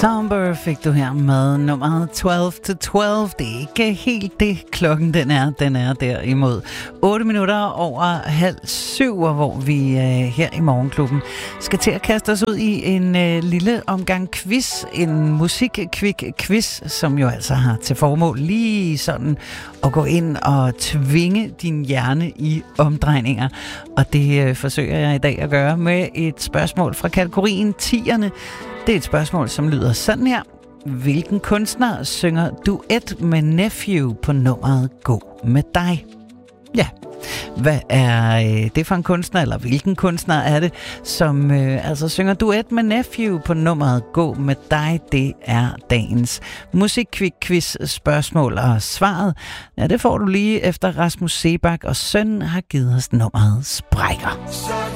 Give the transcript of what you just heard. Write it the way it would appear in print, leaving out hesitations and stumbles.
Somber fik du her med nummeret 12 to 12. Det er ikke helt det, klokken den er derimod 8 minutter over 6:30, hvor vi her i Morgenklubben skal til at kaste os ud i en lille omgang quiz. En musikkvik-quiz, som jo altså har til formål lige sådan at gå ind og tvinge din hjerne i omdrejninger. Og det forsøger jeg i dag at gøre med et spørgsmål fra kategorien 10'erne. Det er et spørgsmål, som lyder sådan her. Hvilken kunstner synger duet med Nephew på nummeret Gå med dig? Ja, hvad er det for en kunstner, eller hvilken kunstner er det, som altså synger duet med Nephew på nummeret Gå med dig? Det er dagens musikkvik-quiz spørgsmål, og svaret, ja, det får du lige efter Rasmus Seebach og Søn har givet os nummeret Sprækker.